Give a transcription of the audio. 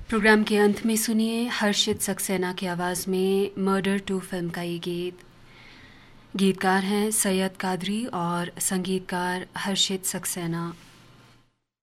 Programme के अंत में सुनिए हर्षित सक्सेना की आवाज़ में मर्डर 2 फिल्म का ये गीत। गीतकार हैं सैयद कादरी और संगीतकार हर्षित सक्सेना।